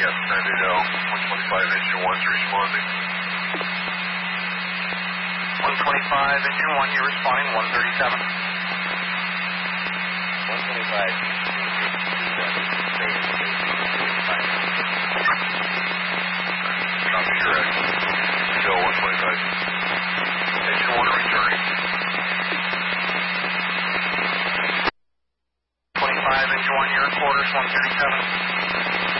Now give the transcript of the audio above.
Yes, Tornado, 125 engine 1's responding. 125 engine 1, you're responding, 137. 125, copy, correct. Still 125. Engine 1 returning. 25 engine 1, you're in quarters, 137.